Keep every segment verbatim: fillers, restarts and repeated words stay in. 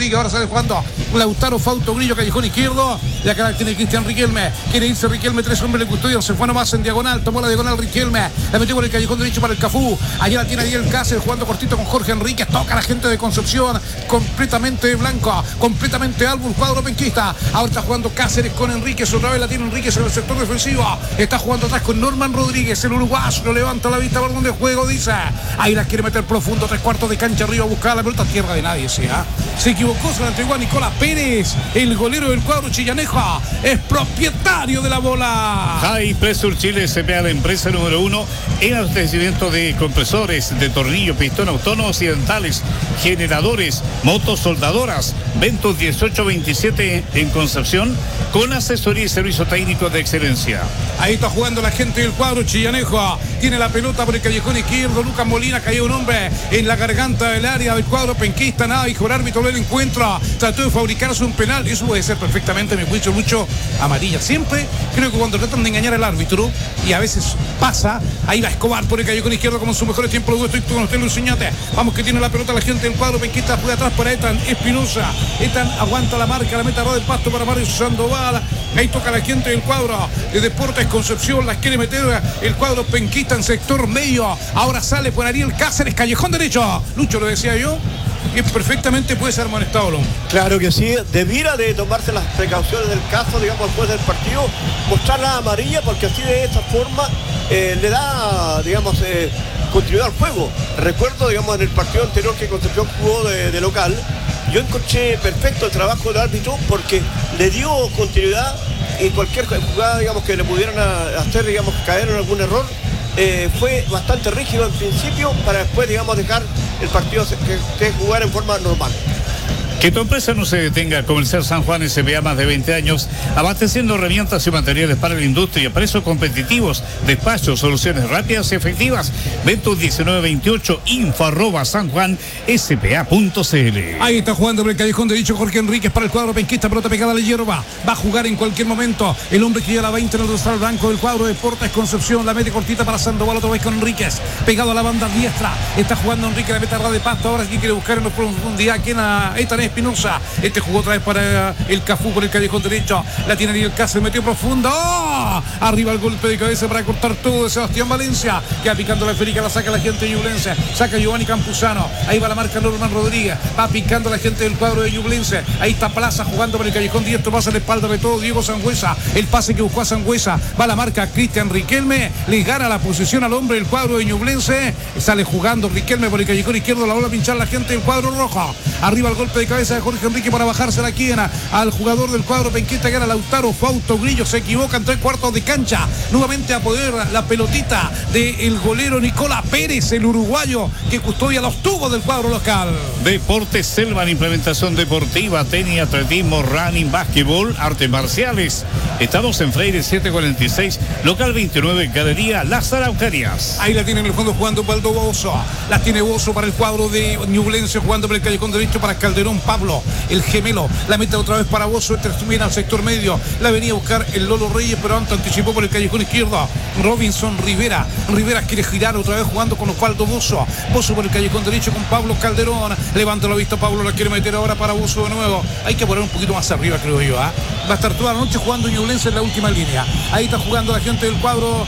Rodríguez, ahora sale jugando Lautaro, Fausto Grillo, callejón izquierdo, y acá la tiene Cristian Riquelme, quiere irse Riquelme, tres hombres le custodian, se fue nomás en diagonal, tomó la diagonal Riquelme, la metió por el callejón derecho para el Cafú, allá la tiene Ariel Cáceres jugando cortito con Jorge Enríquez, toca a la gente de Concepción, completamente blanco, completamente albo el cuadro penquista, ahora está jugando Cáceres con Enríquez, otra vez la tiene Enríquez en el sector defensivo, está jugando atrás con Norman Rodríguez, el uruguayo, lo levanta la vista por donde juego, dice, ahí la quiere meter profundo, tres cuartos de cancha arriba, buscar la pelota, tierra de nadie, sí, ¿eh? Se equivocó, se la entregó a Nicolás Pérez, el golero del cuadro chillanejo, es propietario de la bola. High Pressure Chile S P A, la empresa número uno en abastecimiento de compresores, de tornillo, pistón, autónomos y dentales, generadores, motos soldadoras. Ventus dieciocho veintisiete en Concepción, con asesoría y servicio técnico de excelencia. Ahí está jugando la gente del cuadro chillanejo, tiene la pelota por el callejón izquierdo, Lucas Molina, cayó un hombre en la garganta del área del cuadro penquista, nada, dijo el árbitro del encuentro, trató de fabricarse un penal, eso puede ser perfectamente, me juicio, mucho amarilla. Siempre creo que cuando tratan de engañar al árbitro, y a veces pasa, ahí va Escobar por el callejón izquierdo como en sus mejores tiempos, luego estoy con usted, Luis Uñate, vamos que tiene la pelota la gente del cuadro penquista, juega atrás para Etan Espinosa, Etan aguanta la marca, la meta a del pasto para Mario Sandoval, ahí toca la gente del cuadro de Deportes Concepción, las quiere meter el cuadro penquista en sector medio, ahora sale por Ariel Cáceres, callejón derecho, Lucho, lo decía yo, que perfectamente puede ser amonestado, ¿no? Claro que sí, debiera de tomarse las precauciones del caso, digamos, después del partido, mostrar la amarilla, porque así de esa forma eh, le da, digamos, eh, continuidad al juego. Recuerdo, digamos, en el partido anterior que Concepción jugó de, de local, yo encontré perfecto el trabajo del árbitro porque le dio continuidad y cualquier jugada, digamos, que le pudieran hacer, digamos, caer en algún error, eh, fue bastante rígido en principio para después, digamos, dejar el partido que, que jugar en forma normal. Que tu empresa no se detenga. Comercial San Juan S P A, más de veinte años, abasteciendo herramientas y materiales para la industria a precios competitivos, despachos, soluciones rápidas y efectivas. Ventus diecinueve veintiocho, info arroba sanjuanspa punto cl. Ahí está jugando por el callejón derecho Jorge Enríquez para el cuadro penquista, pelota pegada a la hierba, va a jugar en cualquier momento, el hombre que lleva la veinte en el dorsal blanco del cuadro de Deportes Concepción, la mete cortita para Sandoval, otra vez con Enríquez, pegado a la banda diestra, está jugando Enrique, la mete a ras de pasto, ahora sí quiere buscar en profundidad, quien a Etan Espinosa, este jugó otra vez para el Cafú por el callejón derecho, la tiene Ariel Cáceres, metió profundo, ¡oh! Arriba el golpe de cabeza para cortar todo de Sebastián Valencia, ya picando la esférica, la saca la gente de Ñublense, saca Giovanni Campuzano, ahí va la marca Norman Rodríguez, va picando la gente del cuadro de Ñublense, ahí está Plaza jugando por el callejón diestro, pasa la espalda de todo Diego Sangüesa, el pase que buscó a Sangüesa, va la marca Cristian Riquelme, le gana la posición al hombre del cuadro de Ñublense, sale jugando Riquelme por el callejón izquierdo, la bola a pinchar la gente del cuadro rojo, arriba el golpe de cabeza de Jorge Enrique para bajarse la quiena al jugador del cuadro penquista que era Lautaro, Fausto Grillo, se equivoca en tres cuartos de cancha, nuevamente a poder la pelotita del golero Nicolás Pérez, el uruguayo que custodia los tubos del cuadro local. Deportes Selvan, implementación deportiva, tenis, atletismo, running, básquetbol, artes marciales. Estamos en Freire setecientos cuarenta y seis, local veintinueve, Galería Las Araucarias. Ahí la tiene en el fondo jugando Baldo Bozo, la tiene Bozo para el cuadro de Ñublense, jugando por el callejón derecho para Calderón Pablo, el gemelo, la mete otra vez para Bozo, este viene al sector medio, la venía a buscar el Lolo Reyes, pero antes anticipó por el callejón izquierdo, Robinson Rivera, Rivera quiere girar otra vez jugando con Osvaldo Bozo, Bozo por el callejón derecho con Pablo Calderón, levanta la vista Pablo, la quiere meter ahora para Bozo de nuevo, hay que poner un poquito más arriba creo yo, ¿eh? Va a estar toda la noche jugando Ñublense en la última línea, ahí está jugando la gente del cuadro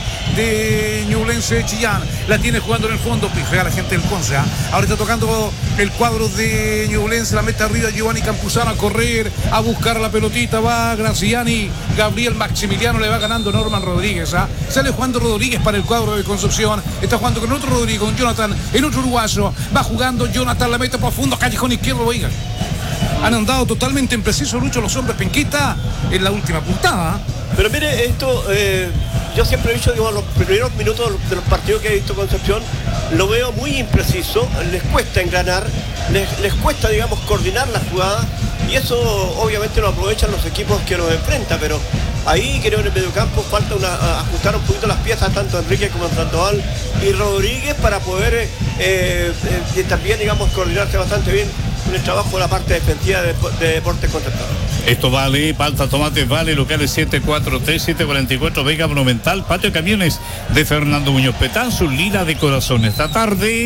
de Ñublense de Chillán, la tiene jugando en el fondo, pifea la gente del Conce, ¿eh? Ahora está tocando el cuadro de Ñublense, la mete arriba Giovanni Campuzano a correr, a buscar la pelotita, va Graciani, Gabriel Maximiliano, le va ganando Norman Rodríguez, ¿eh? Sale jugando Rodríguez para el cuadro de Concepción, está jugando con otro Rodríguez, con Jonathan, el otro uruguayo, va jugando Jonathan, la mete profundo, callejón izquierdo, oigan. Han andado totalmente imprecisos, Lucho, los hombres penquistas en la última puntada. Pero mire, esto, eh, yo siempre he dicho, digo, los primeros minutos de los partidos que he visto Concepción, lo veo muy impreciso, les cuesta engranar, les, les cuesta, digamos, coordinar las jugadas, y eso obviamente lo aprovechan los equipos que nos enfrentan, pero ahí creo en el mediocampo falta una, ajustar un poquito las piezas, tanto Enrique como Sandoval y Rodríguez, para poder eh, eh, también, digamos, coordinarse bastante bien en el trabajo de la parte defensiva de, de Deportes Concepción. Esto vale, palta, tomates, vale, locales siete cuatro tres, siete cuatro cuatro, Vega Monumental, patio de camiones de Fernando Muñoz Petán, su lila de corazón. Esta tarde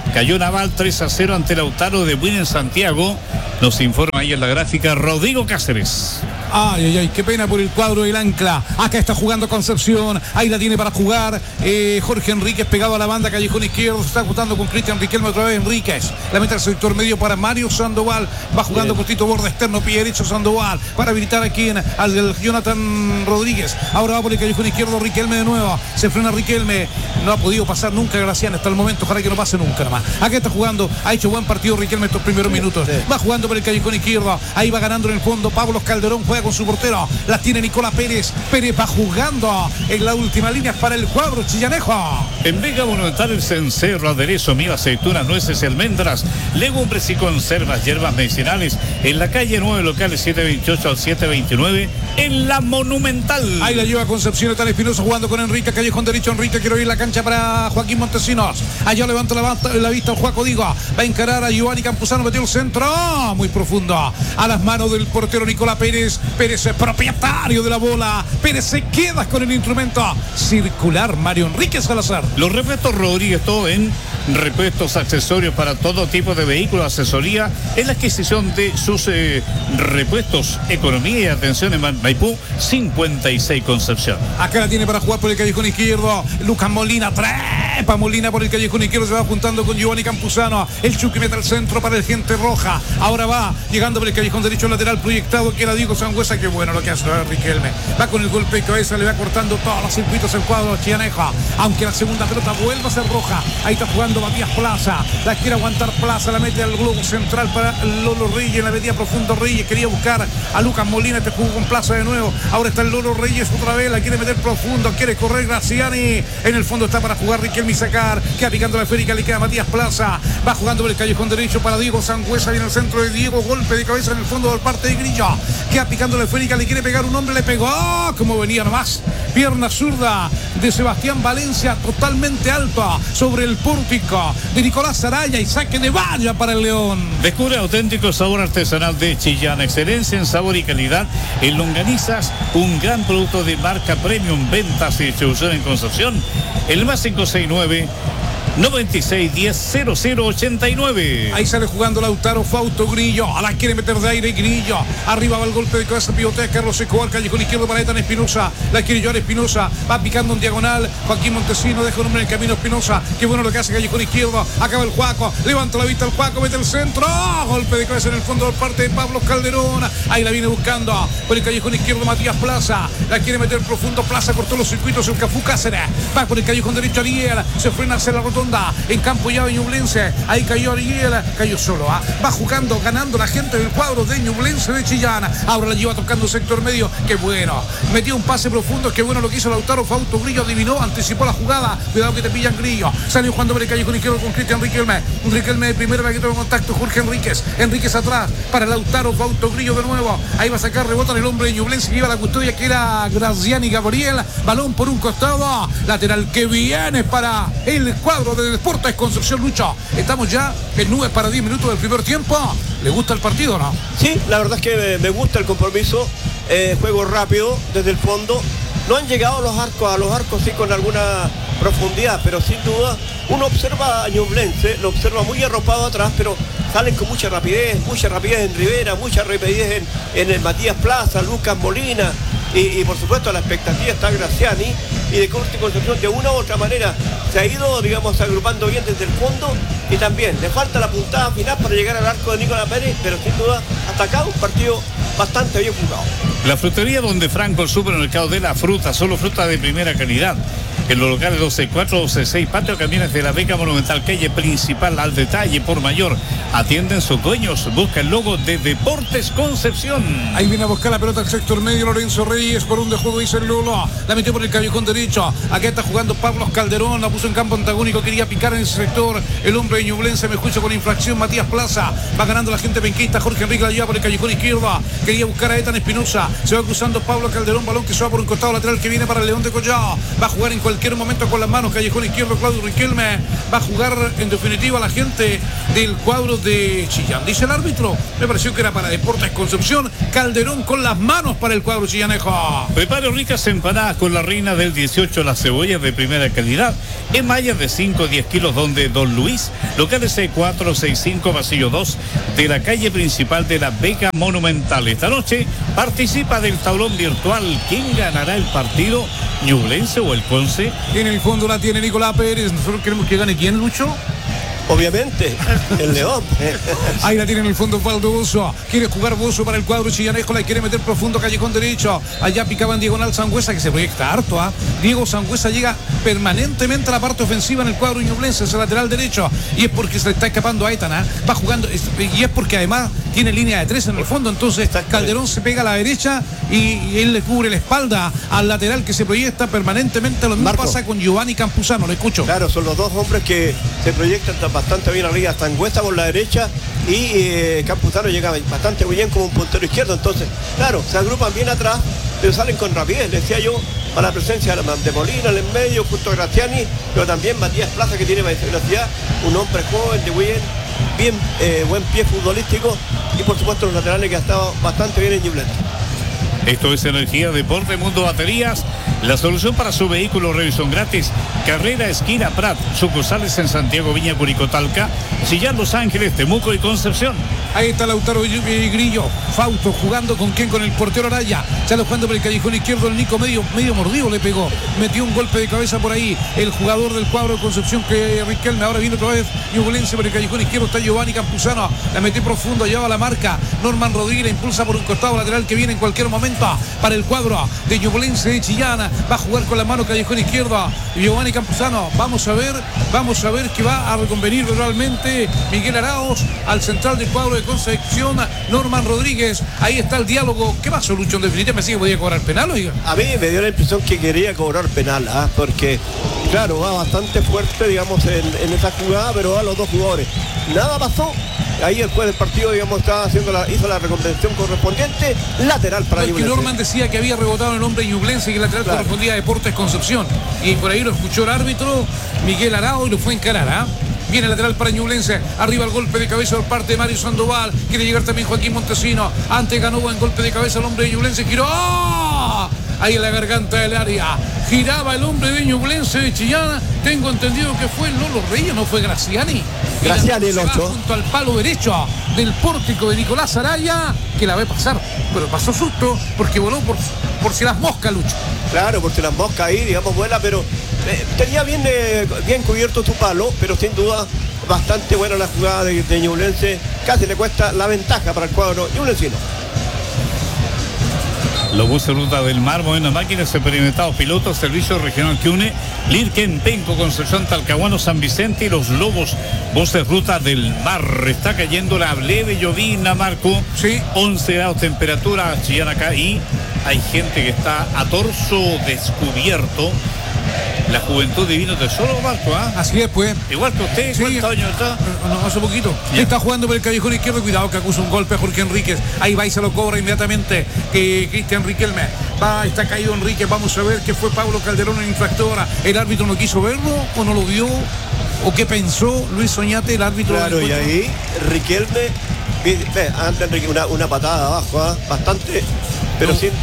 Cayó Naval tres a cero ante Lautaro de Buin en Santiago. Nos informa ahí en la gráfica Rodrigo Cáceres. Ay, ay, ay, qué pena por el cuadro del Ancla. Acá está jugando Concepción. Ahí la tiene para jugar eh, Jorge Enríquez pegado a la banda, callejón izquierdo. Se está ajustando con Cristian Riquelme otra vez. Enríquez la mete al sector medio para Mario Sandoval. Va jugando cortito, borde externo, pie derecho Sandoval. Para habilitar aquí en, al del Jonathan Rodríguez. Ahora va por el callejón izquierdo Riquelme de nuevo. Se frena Riquelme. No ha podido pasar nunca Gracián hasta el momento. Ojalá que no pase nunca nomás. Acá está jugando. Ha hecho buen partido Riquelme estos primeros minutos. Va jugando por el callejón izquierdo. Ahí va ganando en el fondo. Pablo Calderón juega con su portero. La tiene Nicolás Pérez. Pérez va jugando en la última línea para el cuadro chillanejo. En Vega Monumental el cencerro, aderezo, miel, aceitunas, nueces y almendras, legumbres y conservas, hierbas medicinales. En la calle nueve, locales siete veintiocho al siete veintinueve. En la Monumental. Ahí la lleva Concepción. Está Espinosa jugando con Enrique. Callejón derecho. Enrique quiere ir la cancha para Joaquín Montesinos. Allá levanta la, la vista el Juaco Digo. Va a encarar a Giovanni Campuzano. Metió el centro. Oh, muy profundo. A las manos del portero Nicolás Pérez. Pérez es propietario de la bola. Pérez se queda con el instrumento circular. Mario Enrique Salazar. Los repuestos Rodríguez, todo en repuestos, accesorios para todo tipo de vehículos, asesoría en la adquisición de sus eh, repuestos, economía y atención en Maipú cincuenta y seis Concepción. Acá la tiene para jugar por el callejón izquierdo Lucas Molina, trepa Molina por el callejón izquierdo, se va juntando con Giovanni Campuzano. El Chucky mete al centro para el Gente Roja. Ahora va llegando por el callejón derecho lateral proyectado, que era Diego Sangüesa. Qué bueno lo que hace Riquelme. Va con el golpe de cabeza, le va cortando todos los circuitos el cuadro chianeja. Aunque la segunda pelota vuelve a ser roja. Ahí está jugando Matías Plaza. La quiere aguantar Plaza, la mete al globo central para Lolo Reyes. La metía profundo Reyes. Quería buscar a Lucas Molina. Este jugó con Plaza de nuevo. Ahora está el Lolo Reyes otra vez. La quiere meter profundo. Quiere correr Graciani. En el fondo está para jugar Riquelme y sacar. Queda picando la esférica. Le queda Matías Plaza. Va jugando por el callejón derecho para Diego Sangüesa. Viene el centro de Diego. Golpe de cabeza en el fondo por parte de Grillo. Queda picando la esférica. Le quiere pegar un hombre. Le pegó. Como venía nomás. Pierna zurda de Sebastián Valencia. Totalmente alta sobre el pórtico de Nicolás Araya. Y saque de valla para el León. Descubre auténtico sabor artesanal de Chillán. Excelencia en sabor y calidad en longanizas. Un gran producto de marca premium. Ventas y distribución en Concepción. El más cinco seis nueve noventa y seis diez cero cero ochenta y nueve. Ahí sale jugando Lautaro Fausto Grillo. A la quiere meter de aire Grillo. Arriba va el golpe de cabeza, pivotea Carlos Escobar. Callejón izquierdo para Ethan Espinosa. La quiere llevar Espinosa. Va picando en diagonal. Joaquín Montesino deja un hombre en el camino. Espinosa. Qué bueno lo que hace Callejón izquierdo. Acaba el Juaco. Levanta la vista el Juaco. Mete el centro. ¡Oh! Golpe de cabeza en el fondo por parte de Pablo Calderón. Ahí la viene buscando por el callejón izquierdo Matías Plaza. La quiere meter profundo. Plaza cortó los circuitos. El Cafú Cáceres. Va por el callejón derecho Ariel. Se frena hacia la rotonda. En campo ya de Ñublense. Ahí cayó Ariel. Cayó solo. ¿eh? Va jugando, ganando la gente del cuadro de Ñublense de Chillán. Ahora la lleva tocando sector medio. Qué bueno. Metió un pase profundo. Qué bueno lo que hizo Lautaro Fausto Grillo. Adivinó, anticipó la jugada. Cuidado que te pillan Grillo. Salió jugando por el callejón izquierdo con Cristian Riquelme. Un Riquelme de primera, la que toma contacto. Jorge Enríquez. Enríquez atrás para Lautaro Fausto Grillo de nuevo. Ahí va a sacar rebota el hombre de Ñublense que lleva la custodia, que era Graziani Gabriel. Balón por un costado. Lateral que viene para el cuadro de Deportes Concepción. Lucho, estamos ya en nubes para diez minutos del primer tiempo. ¿Le gusta el partido o no? Sí, la verdad es que me, me gusta el compromiso. Eh, juego rápido desde el fondo. No han llegado a los arcos, a los arcos sí con alguna profundidad, pero sin duda uno observa a Ñublense, lo observa muy arropado atrás, pero salen con mucha rapidez, mucha rapidez en Rivera, mucha rapidez en, en el Matías Plaza, Lucas Molina, y, y por supuesto la expectativa está Graziani, y de Corte Concepción de una u otra manera se ha ido, digamos, agrupando bien desde el fondo, y también le falta la puntada final para llegar al arco de Nicolás Pérez, pero sin duda hasta acá un partido bastante bien jugado. La frutería donde Franco, el supermercado de la fruta, solo fruta de primera calidad. En los locales doce cuatro, doce seis, Patio Camiones de la Beca Monumental, calle principal, al detalle por mayor. Atienden sus dueños. Busca el logo de Deportes Concepción. Ahí viene a buscar la pelota al sector medio Lorenzo Reyes por un de juego, dice el Lolo. La metió por el callejón derecho. Aquí está jugando Pablo Calderón. La puso en campo antagónico. Quería picar en ese sector. El hombre de Ñublense, me juicio con infracción. Matías Plaza. Va ganando la gente penquista. Jorge Enrique la lleva por el callejón izquierdo. Quería buscar a Ethan Espinosa. Se va cruzando Pablo Calderón. Balón que se va por un costado lateral que viene para el León de Collao. Va a jugar en cualquier cualquier momento con las manos. Callejón izquierdo, Claudio Riquelme. Va a jugar en definitiva la gente del cuadro de Chillán. Dice el árbitro, me pareció que era para Deportes Concepción. Calderón con las manos para el cuadro chillanejo. Prepare ricas empanadas con la reina del dieciocho, las cebollas de primera calidad, en mallas de cinco a diez kilos, donde Don Luis, local S cuatrocientos sesenta y cinco, pasillo dos, de la calle principal de la Vega Monumental. Esta noche participa del tablón virtual. ¿Quién ganará el partido? ¿Ñublense o el Conce? En el fondo la tiene Nicolás Pérez. Nosotros queremos que gane. ¿Quién, Lucho? Obviamente, el León. Ahí la tiene en el fondo Osvaldo Bozo. Quiere jugar Bozo para el cuadro chillanejo. La quiere meter profundo, callejón derecho. Allá picaba en diagonal Sangüesa, que se proyecta harto. ¿ah? Diego Sangüesa llega permanentemente a la parte ofensiva en el cuadro ñublense, es el lateral derecho. Y es porque se le está escapando a Aitana. Va jugando. Y es porque además tiene línea de tres en el fondo. Entonces Calderón se pega a la derecha y, y él le cubre la espalda al lateral que se proyecta permanentemente. Lo mismo Marco. pasa con Giovanni Campuzano. Lo escucho. Claro, son los dos hombres que se proyectan bastante bien arriba. Sangüesa por la derecha y eh, Campuzano llega bastante bien como un puntero izquierdo. Entonces, claro, se agrupan bien atrás, pero salen con rapidez. Le decía yo, para la presencia de Molina en el medio, junto a Graziani, pero también Matías Plaza, que tiene velocidad, un hombre joven de bien, bien eh, buen pie futbolístico, y por supuesto los laterales que ha estado bastante bien en Ñublense. Esto es Energía Deporte Mundo Baterías, la solución para su vehículo, revisión gratis. Carrera esquina Prat, sucursales en Santiago, Viña, Curicó, Talca, Chillán, Los Ángeles, Temuco y Concepción. Ahí está Lautaro Grillo, Fausto jugando con quién, con el portero Araya. Ya lo jugando por el callejón izquierdo, el Nico medio, medio mordido le pegó. Metió un golpe de cabeza por ahí el jugador del cuadro de Concepción, que Riquelme. Ahora viene otra vez Ñublense por el callejón izquierdo, está Giovanni Campuzano. La metió profundo, lleva la marca. Norman Rodríguez la impulsa por un costado lateral que viene en cualquier momento para el cuadro de Ñublense de Chillán. Va a jugar con la mano callejón izquierdo Giovanni Campuzano. Vamos a ver, vamos a ver que va a reconvenir verbalmente Miguel Arauz al central del cuadro de Concepción, Norman Rodríguez. Ahí está el diálogo. ¿Qué pasó, Lucho? En definitiva me sigue, podía cobrar penal, oiga. A mí me dio la impresión que quería cobrar penal, ¿eh? Porque claro, va bastante fuerte, digamos, en, en esa jugada, pero a los dos jugadores nada pasó. Ahí después del partido, digamos, estaba haciendo la, hizo la reconvención correspondiente, lateral para Ñublense. Norman decía que había rebotado el hombre Ñublense y que el lateral claro. correspondía a Deportes Concepción. Y por ahí lo escuchó el árbitro Miguel Arao y lo fue a encarar, ¿ah? ¿eh? Viene el lateral para Ñublense. Arriba el golpe de cabeza por parte de Mario Sandoval. Quiere llegar también Joaquín Montesino. Antes ganó en golpe de cabeza el hombre de Ñublense. Giró. ¡Oh! Ahí en la garganta del área. Giraba el hombre de Ñublense de Chillán. Tengo entendido que fue Lolo Reyes, no fue Graziani. Graziani el ocho. Junto al palo derecho del pórtico de Nicolás Araya, que la ve pasar. Pero pasó susto porque voló por, por si las moscas, Lucho. Claro, porque las moscas ahí, digamos, vuela, pero eh, tenía bien, eh, bien cubierto su palo, pero sin duda bastante buena la jugada de, de Ñublense. Casi le cuesta la ventaja para el cuadro ñublencino. Los buses Ruta del Mar, Buenas Máquinas, experimentados pilotos, servicio regional que une Lirquén, Penco, Concepción, Talcahuano, San Vicente y los Lobos, buses Ruta del Mar. Está cayendo la leve llovina, Marco. Sí. once grados temperatura, Chillán acá, y hay gente que está a torso descubierto. La juventud divino tesoro, Marco, ¿ah? ¿eh? Así es, pues. Igual que usted, sí. ¿cuántos años está? No, no, hace poquito. Yeah. Está jugando por el callejón izquierdo, cuidado que acusa un golpe a Jorge Enríquez. Ahí va y se lo cobra inmediatamente que Cristian Riquelme. Va, está caído Enríquez. Vamos a ver qué fue Pablo Calderón en infractora. ¿El árbitro no quiso verlo o no lo vio? ¿O qué pensó Luis Oñate, el árbitro? Claro, y ahí Riquelme, ve, antes Enrique, una, una patada abajo, ¿eh? Bastante, pero no. sin...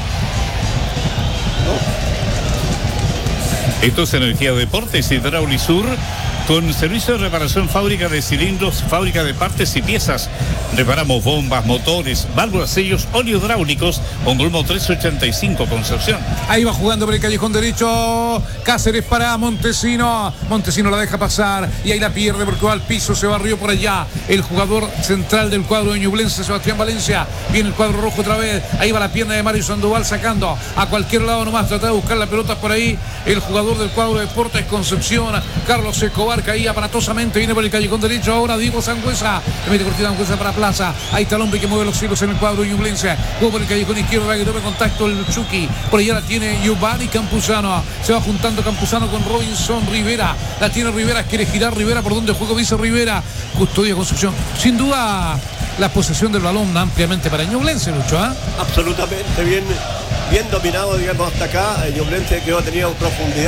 No. Esto es Energía Deportes, Hidraulisur, con servicio de reparación, fábrica de cilindros, fábrica de partes y piezas. Reparamos bombas, motores, válvulas, sellos, óleos hidráulicos, Ongolmo trescientos ochenta y cinco, Concepción. Ahí va jugando por el callejón derecho Cáceres para Montesino. Montesino la deja pasar y ahí la pierde porque va al piso, se barrió por allá el jugador central del cuadro de Ñublense, Sebastián Valencia. Viene el cuadro rojo otra vez. Ahí va la pierna de Mario Sandoval sacando a cualquier lado nomás, trata de buscar la pelota por ahí. El jugador del cuadro de Deportes Concepción, Carlos Escobar, caía aparatosamente, viene por el callejón derecho ahora Diego Sangüesa, le mete cortita Sangüesa para Plaza. Ahí está el hombre que mueve los hilos en el cuadro de Ñublense. Jugó por el callejón izquierdo, que tome contacto el Chucky. Por allá la tiene Giovanni Campuzano. Se va juntando Campuzano con Robinson Rivera. La tiene Rivera, quiere girar Rivera por donde juego, dice Rivera. Custodia Concepción. Sin duda la posesión del balón ampliamente para Ñublense, Lucho, ¿eh? Absolutamente bien, bien dominado, digamos, hasta acá. Ñublense que no ha tenido profundidad.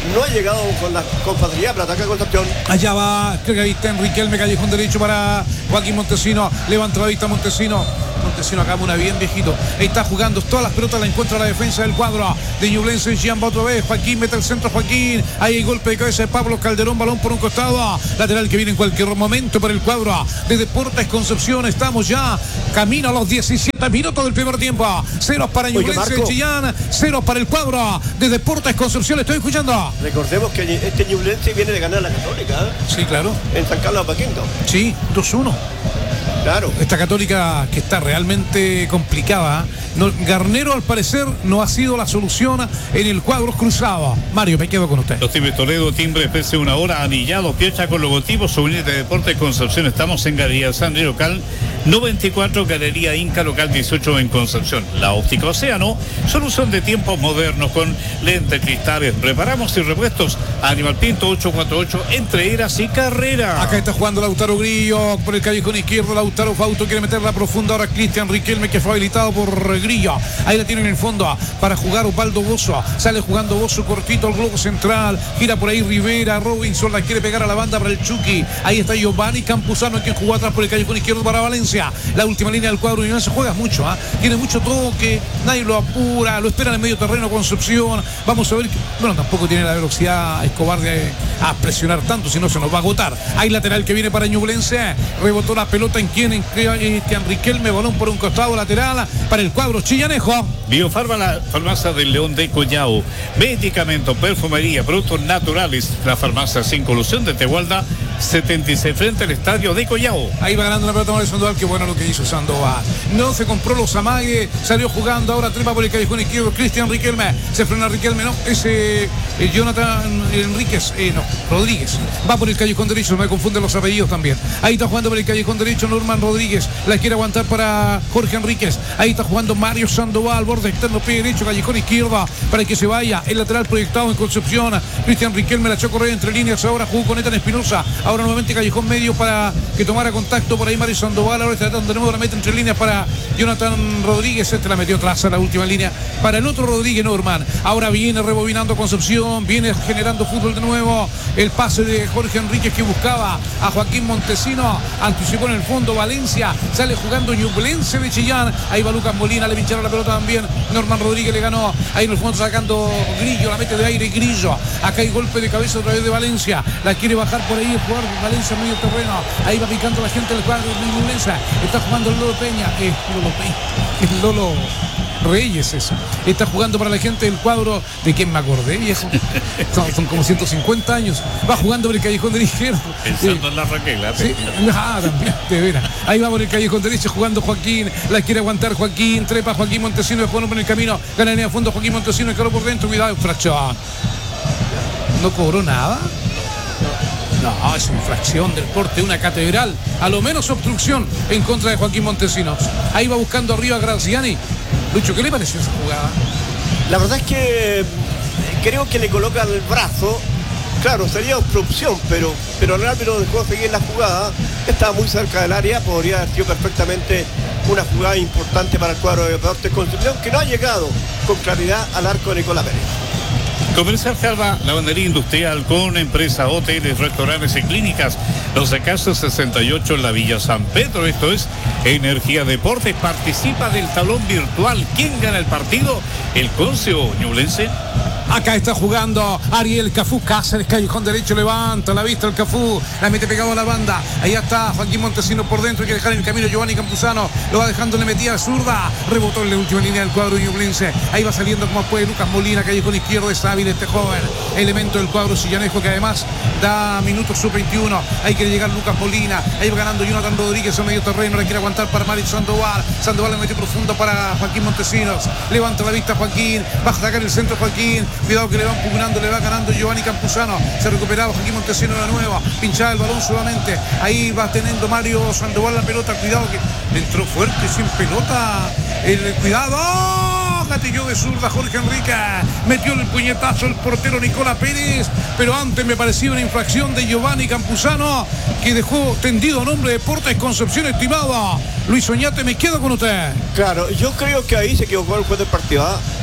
no ha llegado con la con facilidad para atacar Concepción. Allá va, creo que ahí está Enriquelme, callejón derecho para Joaquín Montesino, levanta la vista Montesino. Montesino acá una bien viejito. Ahí está jugando todas las pelotas, la encuentra la defensa del cuadro de Ñublense. Jean va otra vez. Joaquín mete el centro. Joaquín. Ahí hay golpe de cabeza de Pablo Calderón. Balón por un costado. Lateral que viene en cualquier momento para el cuadro de Deportes Concepción. Estamos ya camino a los diecisiete minutos del primer tiempo. Ceros para Ñublense de Chillán. Ceros para el cuadro de Deportes Concepción. Le estoy escuchando. Recordemos que este Ñublense viene de ganar la Católica. ¿eh? Sí, claro. En San Carlos Apoquindo. Sí, dos uno. Claro. Esta Católica que está realmente complicada. No, Garnero al parecer no ha sido la solución en el cuadro cruzado. Mario, me quedo con usted. Los timbres Toledo, timbre especie una hora, anillado, piocha con logotipo, souvenir de Deportes Concepción. Estamos en Galería Sandri local noventa y cuatro, Galería Inca local dieciocho en Concepción. La Óptica Océano, solución de tiempos modernos con lentes, cristales, reparamos y repuestos. Animal Pinto ocho cuatro ocho, entre eras y carrera. Acá está jugando Lautaro Grillo por el callejón izquierdo. Lautaro Fauto quiere meterla profunda. Ahora Cristian Riquelme, que fue habilitado por Grillo. Ahí la tiene en el fondo para jugar Osvaldo Bozo. Sale jugando Bozo cortito al globo central. Gira por ahí Rivera. Robinson la quiere pegar a la banda para el Chucky. Ahí está Giovanni Campuzano, quien jugó atrás por el callejón izquierdo para Valencia. La última línea del cuadro y se juega mucho. ¿eh? Tiene mucho toque. Nadie lo apura. Lo espera en el medio terreno Concepción. Vamos a ver. Que, bueno, tampoco tiene la velocidad Escobar de a presionar tanto, si no se nos va a agotar. Hay lateral que viene para Ñublense. Rebotó la pelota en quien en Cristian Riquelme. Balón por un costado lateral para el cuadro chillanejo. Biofarma, la farmacia del León de Collao. Medicamentos, perfumería, productos naturales. La farmacia sin colusión de Tehualda setenta y seis frente al estadio de Collao. Ahí va ganando la pelota Mario Sandoval. Qué bueno lo que hizo Sandoval. No se compró los amagues. Salió jugando. Ahora trepa por el callejón izquierdo. Cristian Riquelme. Se frena Riquelme. No, ese eh, Jonathan Enríquez. Eh, no, Rodríguez. Va por el callejón derecho. Me confunden los apellidos también. Ahí está jugando por el callejón derecho Norman Rodríguez. La quiere aguantar para Jorge Enríquez. Ahí está jugando Mario Sandoval. Borde externo, pie derecho, callejón izquierda. Para que se vaya. El lateral proyectado en Concepción. Cristian Riquelme la echó a correr entre líneas. Ahora jugó con Ethan Espinosa. Ahora nuevamente callejón medio para que tomara contacto por ahí Mario Sandoval. Ahora está tratando de nuevo, la mete entre líneas para Jonathan Rodríguez. Este la metió atrás a la última línea para el otro Rodríguez Norman. Ahora viene rebobinando Concepción, viene generando fútbol de nuevo. El pase de Jorge Enríquez que buscaba a Joaquín Montesino. Anticipó en el fondo Valencia. Sale jugando Ñublense de Chillán. Ahí va Lucas Molina, le pincharon la pelota también. Norman Rodríguez le ganó. Ahí en el fondo sacando Grillo, la mete de aire Grillo. Acá hay golpe de cabeza otra vez de Valencia. La quiere bajar por ahí el jugador de Valencia medio terreno. Ahí va picando la gente del cuadro de Ñublense. Está jugando el Lolo Peña. Eh, Lolo Peña. El Lolo Reyes eso. Está jugando para la gente del cuadro. ¿De quién me acordé, viejo? Son, son como ciento cincuenta años. Va jugando por el callejón del izquierdo. Pensando eh, en la Raquel. Sí, ah, también, de veras. Ahí va por el callejón derecho jugando Joaquín. La quiere aguantar Joaquín. Trepa Joaquín Montesino. Después por el camino. Gana línea de fondo Joaquín Montesino. Encaró por dentro. Cuidado, infracción. ¿No cobró nada? No, es infracción del corte, una catedral. A lo menos obstrucción en contra de Joaquín Montesinos. Ahí va buscando arriba a Graziani. Lucho, ¿qué le pareció esa jugada? La verdad es que creo que le colocan el brazo. Claro, sería obstrucción, pero, pero el árbitro dejó seguir la jugada. Estaba muy cerca del área, podría haber sido perfectamente una jugada importante para el cuadro de Deportes Concepción, que no ha llegado con claridad al arco de Nicolás Pérez. Comercial Jalva, lavandería industrial con empresas, hoteles, restaurantes y clínicas. Los Acacios sesenta y ocho en la Villa San Pedro. Esto es Energía Deportes. Participa del talón virtual. ¿Quién gana el partido? ¿El Conce o Ñublense? Acá está jugando Ariel Cafú Cáceres, callejón derecho, levanta la vista el Cafú, la mete pegado a la banda. Ahí está Joaquín Montesino por dentro, hay que dejar en el camino Giovanni Campuzano, lo va dejando, le metía zurda, rebotó en la última línea del cuadro ñublense. Ahí va saliendo como puede Lucas Molina, callejón izquierdo, es hábil este joven, elemento del cuadro sillanejo que además da minutos sub veintiuno. Ahí quiere llegar Lucas Molina, ahí va ganando Jonathan Rodríguez a medio terreno, la quiere aguantar para Mario Sandoval. Sandoval le metió profundo para Joaquín Montesinos, levanta la vista Joaquín, va a sacar el centro Joaquín. Cuidado que le van pugnando, le va ganando Giovanni Campuzano. Se recuperaba Joaquín Montesino de nuevo. Pinchaba el balón solamente. Ahí va teniendo Mario Sandoval la pelota. Cuidado que entró fuerte sin pelota. El cuidado. ¡Oh! Gatilló de zurda Jorge Enrique. Metió el puñetazo el portero Nicolás Pérez. Pero antes me parecía una infracción de Giovanni Campuzano que dejó tendido a nombre de Deportes Concepción, estimado Luis Oñate. Me quedo con usted. Claro, yo creo que ahí se equivocó el juez del partido. ¿eh?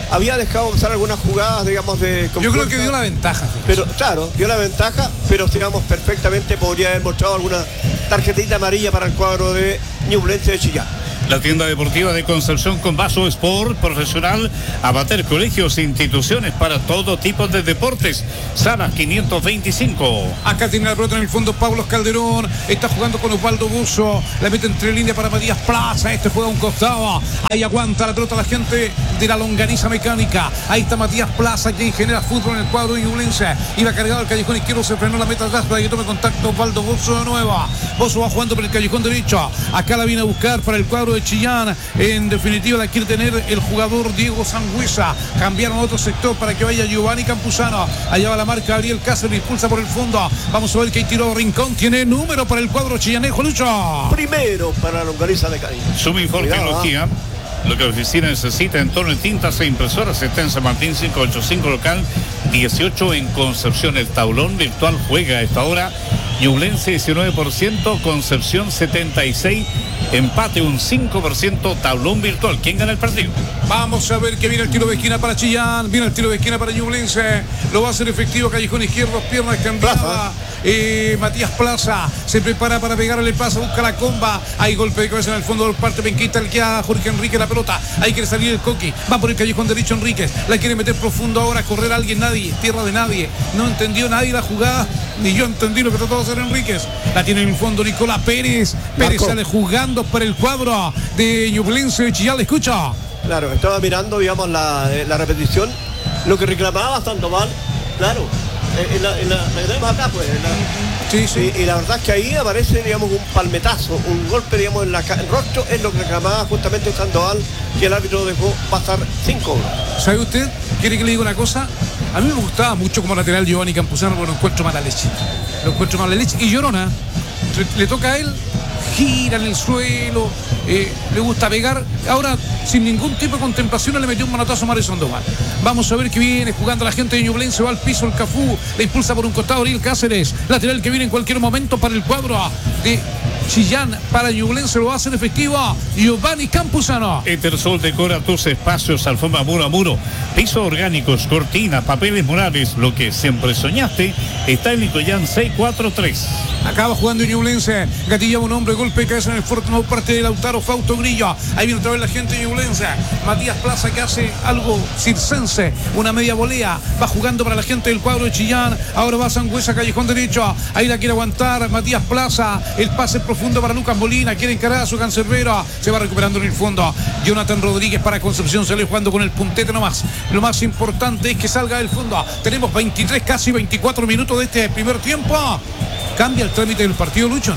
había dejado pasar algunas jugadas, digamos, de... Yo creo que dio la ventaja. Fíjate. Pero, claro, dio la ventaja, pero digamos, perfectamente podría haber mostrado alguna tarjetita amarilla para el cuadro de Ñublense de Chillán. La tienda deportiva de Concepción con Vaso Sport profesional, amateur, colegios e instituciones para todo tipo de deportes. Salas quinientos veinticinco. Acá tiene la pelota en el fondo Pablo Calderón. Está jugando con Osvaldo Buzo. La mete entre línea para Matías Plaza. Este juega a un costado. Ahí aguanta la pelota la gente de la longaniza mecánica. Ahí está Matías Plaza, quien genera fútbol en el cuadro de Ñublense. Iba cargado al callejón izquierdo, se frenó la meta atrás para que tome contacto Osvaldo Buzo de nuevo. Buzo va jugando por el callejón derecho. Acá la viene a buscar para el cuadro de Chillán. En definitiva la quiere tener el jugador Diego Sangüesa. Cambiaron a otro sector para que vaya Giovanni Campuzano. Allá va la marca Gabriel Cáceres, impulsa por el fondo. Vamos a ver que hay tiro Rincón. Tiene número para el cuadro chillanejo, Lucho. Primero para la longaniza de Cariño. Suma Informe Tecnología. Lo que la oficina necesita en torno de tintas e impresoras está en San Martín quinientos ochenta y cinco, local dieciocho en Concepción. El tablón virtual juega a esta hora. Ñublense diecinueve por ciento, Concepción setenta y seis por ciento, empate un cinco por ciento, tablón virtual. ¿Quién gana el partido? Vamos a ver que viene el tiro de esquina para Chillán, viene el tiro de esquina para Ñublense, lo va a hacer efectivo, callejón izquierdo, piernas cambiadas. Eh, Matías Plaza se prepara para pegarle el pase, busca la comba, hay golpe de cabeza en el fondo del parte penquista, le queda a Jorge Enrique la pelota, ahí quiere salir el Coqui, va por el callejón derecho Enríquez, la quiere meter profundo ahora, correr a alguien, nadie, tierra de nadie, no entendió nadie la jugada, ni yo entendí lo que trató de hacer Enríquez, la tiene en el fondo Nicolás Pérez, Pérez sale jugando para el cuadro de Ñublense de Chillán, ¿le escucha? Claro, estaba mirando, digamos, la, la repetición, lo que reclamaba Sandoval, claro. En la, en la, la que tenemos acá, pues. En la, sí, sí. Y, y la verdad es que ahí aparece, digamos, un palmetazo, un golpe, digamos, en la, el rostro, es lo que reclamaba justamente Sandoval, que el árbitro dejó pasar cinco horas. ¿Sabe usted? ¿Quiere que le diga una cosa? A mí me gustaba mucho como lateral Giovanni Campuzano, pero lo encuentro mala leche. Lo encuentro mala leche. Y Llorona, le, le toca a él, gira en el suelo, eh, le gusta pegar. Ahora, sin ningún tipo de contemplación, le metió un manotazo a Mario Sandoval. Vamos a ver que viene jugando la gente de Ñublense, va al piso el Cafú, le impulsa por un costado Ariel Cáceres, lateral que viene en cualquier momento para el cuadro de Chillán, para Ñublense lo va a hacer efectivo Giovanni Campuzano. Etersol decora tus espacios, alfombra muro a muro, pisos orgánicos, cortinas, papeles murales, lo que siempre soñaste, está en Nicoyán seiscientos cuarenta y tres. Acaba jugando Ñublense, gatillaba un hombre, golpe de cabeza en el fuerte, no parte de Lautaro Fausto Grillo. Ahí viene otra vez la gente de Ñublense. Matías Plaza que hace algo circense, una media volea, va jugando para la gente del cuadro de Chillán. Ahora va Sangüesa, callejón derecho, ahí la quiere aguantar Matías Plaza, el pase profundo para Lucas Molina, quiere encarar a su cancerbero, se va recuperando en el fondo. Jonathan Rodríguez para Concepción, sale jugando con el puntete nomás. Lo más importante es que salga del fondo. Tenemos veintitrés, casi veinticuatro minutos de este primer tiempo. ¿Cambia el trámite del partido, Lucho?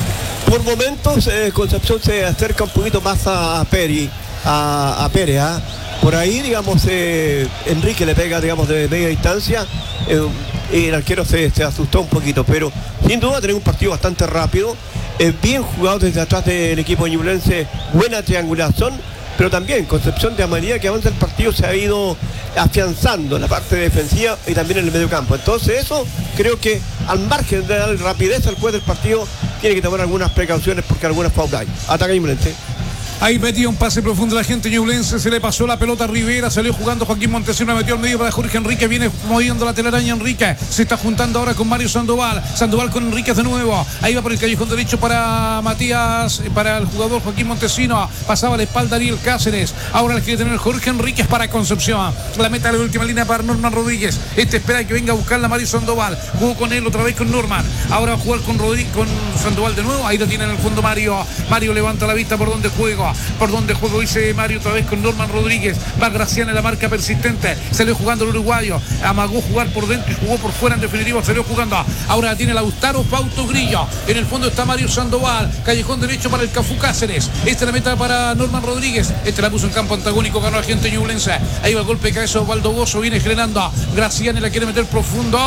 Por momentos, eh, Concepción se acerca un poquito más a, a Peri, a, a Pérez. ¿eh? Por ahí, digamos, eh, Enrique le pega, digamos, de media distancia. Eh, y el arquero se, se asustó un poquito, pero sin duda tener un partido bastante rápido. Eh, bien jugado desde atrás del equipo de Ñublense, buena triangulación. Pero también Concepción, de a medida que avanza el partido, se ha ido afianzando en la parte defensiva y también en el medio campo. Entonces eso creo que al margen de dar rapidez al juez del partido, tiene que tomar algunas precauciones porque algunas pautas hay. Ataca Ñublense. Ahí metía un pase profundo la gente Ñublense, se le pasó la pelota a Rivera, salió jugando Joaquín Montesino, metió al medio para Jorge Enrique, viene moviendo la telaraña Enrique, se está juntando ahora con Mario Sandoval, Sandoval con Enrique de nuevo, ahí va por el callejón derecho para Matías, para el jugador Joaquín Montesino, pasaba la espalda Ariel Cáceres, ahora le quiere tener Jorge Enrique para Concepción, la meta de la última línea para Norman Rodríguez, este espera que venga a buscarla Mario Sandoval, jugó con él otra vez con Norman, ahora va a jugar con, Rodríguez, con Sandoval de nuevo, ahí lo tiene en el fondo Mario, Mario levanta la vista por donde juega, por donde juego dice Mario otra vez con Norman Rodríguez, va Gracián en la marca persistente, salió jugando el uruguayo, amagó jugar por dentro y jugó por fuera, en definitiva salió jugando, ahora tiene Lautaro Fausto Grillo, en el fondo está Mario Sandoval, callejón derecho para el Cafú Cáceres, esta es la meta para Norman Rodríguez, este la puso en campo antagónico, ganó la gente Ñublense, ahí va el golpe de cabeza Osvaldo Bozo, viene generando, Gracián la quiere meter profundo,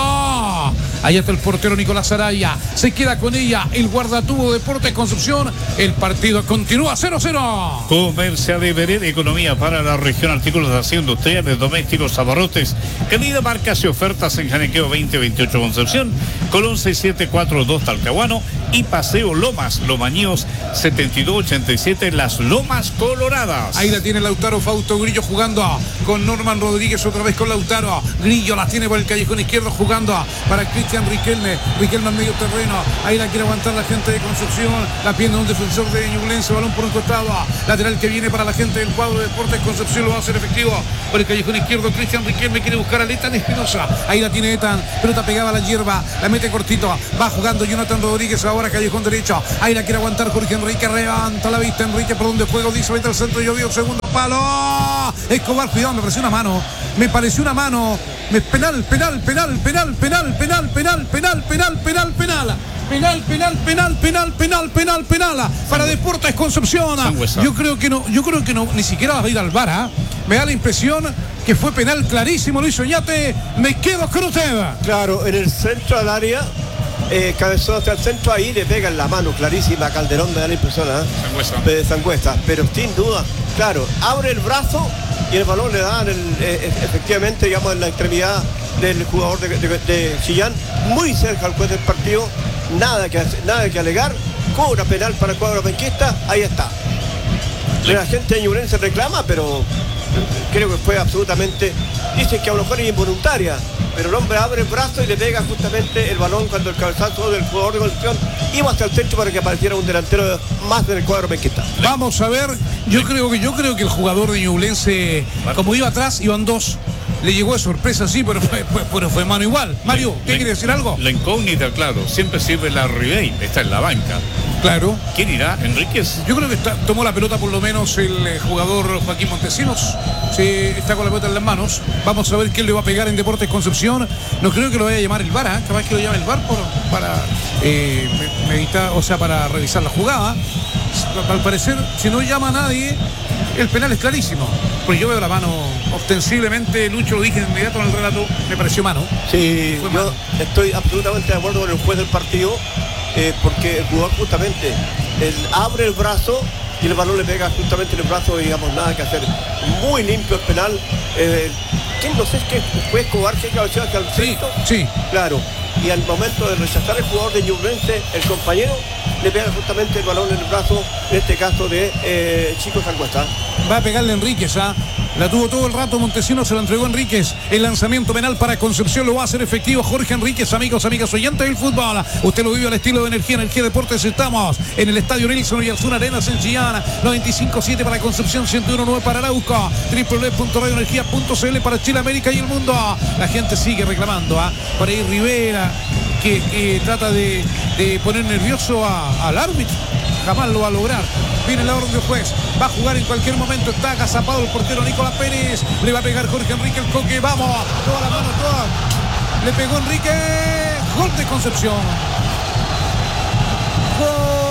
ahí está el portero Nicolás Araya, se queda con ella el guardatubo Deportes Concepción, el partido continúa cero cero. Comercial de Beret, economía para la región, artículos de aseo industriales, domésticos, abarrotes, calidad, marcas y ofertas en Janequeo veinte veintiocho Concepción, Colón seiscientos setenta y cuatro dos Talcahuano, y Paseo Lomas, Lomañíos setenta y dos ochenta y siete, Las Lomas Coloradas. Ahí la tiene Lautaro Fausto Grillo jugando con Norman Rodríguez, otra vez con Lautaro. Grillo la tiene por el callejón izquierdo jugando para Cristian Riquelme. Riquelme en medio terreno. Ahí la quiere aguantar la gente de Concepción. La pierna de un defensor de Ñublense. Balón por un costado. Lateral que viene para la gente del cuadro de Deportes Concepción. Lo va a hacer efectivo por el callejón izquierdo. Cristian Riquelme quiere buscar a Etan Espinosa. Ahí la tiene Etan. Pelota pegada a la hierba. La mete cortito. Va jugando Jonathan Rodríguez ahora callejón derecho. Ahí la quiere aguantar Jorge Enrique. Levanta la vista Enrique por donde juego. Dice vete al centro. Yo dio segundo palo. Escobar, cuidado, me pareció una mano. Me pareció una mano. Me, penal, penal, penal, penal, penal, penal, penal, penal, penal, penal, penal. Penal, penal, penal, penal, penal, penal, penal. Para Deportes Concepción. Yo creo que no, yo creo que no, ni siquiera va a ir al V A R, ¿eh? Me da la impresión que fue penal clarísimo, Luis Oñate. Me quedo con usted. Claro, en el centro del área. Eh, cabezón hacia el centro, ahí le pega en la mano clarísima a Calderón, me da la impresión, ¿eh? De Sangüesa, pero sin duda, claro, abre el brazo y el balón le da en el, eh, efectivamente, digamos, en la extremidad del jugador de, de, de Chillán, muy cerca al juez del partido, nada que, nada que alegar, cobra penal para el cuadro penquista, ahí está. La gente de Ñublense reclama, pero creo que fue absolutamente, dicen que a lo mejor es involuntaria, pero el hombre abre el brazo y le pega justamente el balón cuando el cabezazo del jugador de Concepción iba hasta el centro para que apareciera un delantero más del cuadro penquista. Vamos a ver, yo creo que yo creo que el jugador de Ñublense, como iba atrás, iban dos. Le llegó de sorpresa, sí, pero fue, fue, pero fue mano igual. Mario, ¿qué quiere decir algo? La incógnita, claro, siempre sirve la Ribey, está en la banca. Claro. ¿Quién irá? ¿Enríquez? Yo creo que está, tomó la pelota por lo menos el eh, jugador Joaquín Montesinos. Sí, está con la pelota en las manos. Vamos a ver quién le va a pegar en Deportes Concepción. No creo que lo vaya a llamar el V A R, ¿eh? Capaz que lo llame el V A R por, para eh, meditar, o sea, para revisar la jugada. Al parecer, si no llama a nadie, el penal es clarísimo. Porque yo veo la mano ostensiblemente, Lucho, lo dije de inmediato en el relato, me pareció mano. Sí, Fue yo mano. Estoy absolutamente de acuerdo con el juez del partido, eh, porque el jugador justamente él abre el brazo y el balón le pega justamente en el brazo, digamos, nada que hacer. Muy limpio el penal. Eh, ¿Quién no sé es que fue Escobar que cabeceó hacia el centro? Sí, sí. Claro. Y al momento de rechazar el jugador de Ñublense, el compañero le pega justamente el balón en el brazo, en este caso de eh, Chico Sangüesa. Va a pegarle Enríquez, ¿ah? La tuvo todo el rato Montesinos, se la entregó Enríquez. El lanzamiento penal para Concepción lo va a hacer efectivo Jorge Enríquez, amigos, amigas oyentes del fútbol. Usted lo vive al estilo de Energía, Energía Deportes. Estamos en el Estadio Nelson y Arzuna Arenas en Chillán. noventa y cinco siete para Concepción, ciento uno nueve para Arauco. doble u doble u doble u punto radio energía punto c l para Chile, América y el mundo. La gente sigue reclamando, ¿ah? Por ahí Rivera, que, que trata de, de poner nervioso a, al árbitro. Jamás lo va a lograr. Viene la orden del juez. Va a jugar en cualquier momento. Está agazapado el portero Nicolás Pérez. Le va a pegar Jorge Enrique el coque. Vamos. Toda la mano, toda. Le pegó Enrique. Gol de Concepción. Gol.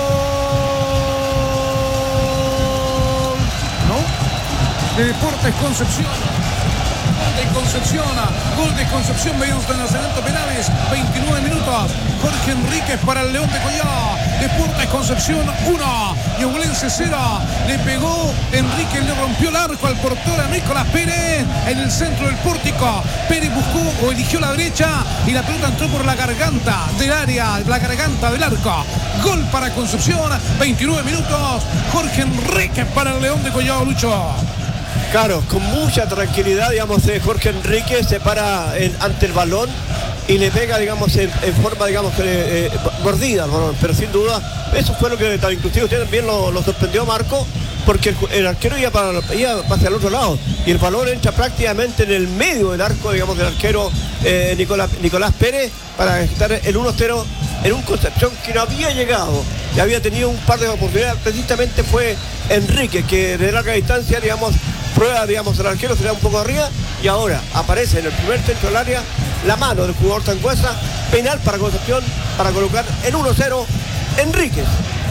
¿No? De Deportes Concepción. De Concepción, gol de Concepción mediante lanzamiento penales, veintinueve minutos. Jorge Enríquez para el León de Collado. Deportes Concepción uno, Ñublense cero. Le pegó Enríquez, le rompió el arco al portero Nicolás Pérez en el centro del pórtico. Pérez buscó o eligió la derecha y la pelota entró por la garganta del área, la garganta del arco. Gol para Concepción, veintinueve minutos. Jorge Enríquez para el León de Collado, Lucho. Claro, con mucha tranquilidad, digamos, eh, Jorge Enrique se para en, ante el balón y le pega, digamos, en, en forma, digamos, eh, eh, mordida al balón, pero sin duda, eso fue lo que inclusive usted también lo, lo sorprendió, Marco, porque el, el arquero iba, para, iba hacia el otro lado y el balón entra prácticamente en el medio del arco, digamos, del arquero eh, Nicolás, Nicolás Pérez para estar el uno cero en un Concepción que no había llegado, ya había tenido un par de oportunidades. Precisamente fue Enrique que de larga distancia, digamos, prueba, digamos, el arquero se da un poco arriba y ahora aparece en el primer centro del área la mano del jugador Sangüesa, penal para Concepción para colocar en uno cero Enríquez.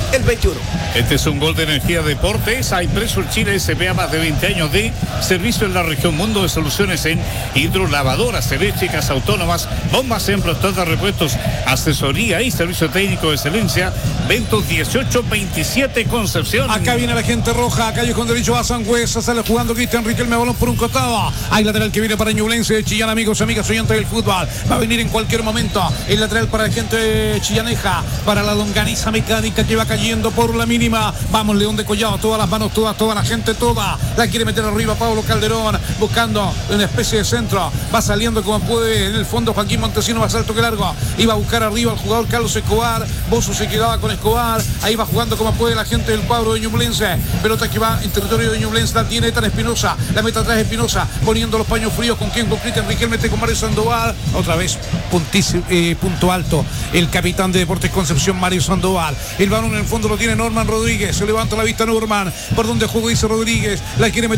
el veintiuno. Este es un gol de Energía Deportes. Hay preso en Chile S P A, más de veinte años de servicio en la región. Mundo de soluciones en hidrolavadoras eléctricas autónomas, bombas en de repuestos, asesoría y servicio técnico de excelencia. Ventos dieciocho veintisiete Concepción. Acá viene la gente roja, callejón derecho a Sangüesa, sale jugando Cristian Riquelme, balón por un costado. Hay lateral que viene para Ñublense de Chillán, amigos, amigas, oyentes del fútbol. Va a venir en cualquier momento el lateral para la gente de chillaneja, para la longaniza mecánica que va cayendo por la mínima. Vamos, León de Collado, todas las manos, todas, toda la gente, toda. La quiere meter arriba Pablo Calderón, buscando una especie de centro. Va saliendo como puede, en el fondo Joaquín Montesino, más alto que largo. Iba a buscar arriba al jugador Carlos Escobar. Bozo se quedaba con Escobar. Ahí va jugando como puede la gente del cuadro de Ñublense. Pelota que va en territorio de Ñublense. La tiene Ethan Espinosa. La meta atrás Espinosa. Poniendo los paños fríos con quien, con Cristian Riquelme, mete con Mario Sandoval. Otra vez eh, punto alto. El capitán de Deportes Concepción, Mario Sandoval. El balón en el fondo lo tiene Norman Rodríguez. Se levanta la vista Norman. Por donde juega dice Rodríguez. La quiere meter